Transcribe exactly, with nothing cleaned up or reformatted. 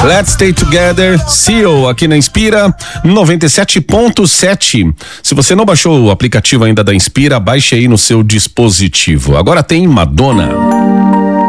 Let's Stay Together, Seal, aqui na Inspira noventa e sete ponto sete. Se você não baixou o aplicativo ainda da Inspira, baixe aí no seu dispositivo. Agora tem Madonna.